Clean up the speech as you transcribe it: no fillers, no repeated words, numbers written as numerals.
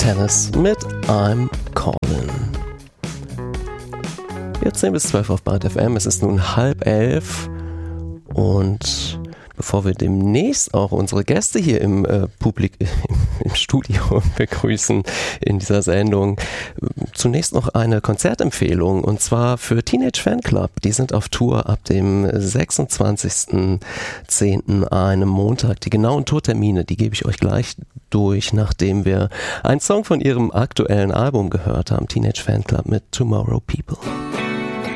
Tennis mit I'm Calling. Jetzt 10 bis 12 auf Byte FM. Es ist nun 10:30 und bevor wir demnächst auch unsere Gäste hier im Studio begrüßen in dieser Sendung, zunächst noch eine Konzertempfehlung und zwar für Teenage Fanclub. Die sind auf Tour ab dem 26.10. einem Montag. Die genauen Tourtermine, die gebe ich euch gleich durch, nachdem wir einen Song von ihrem aktuellen Album gehört haben. Teenage Fanclub mit Tomorrow People.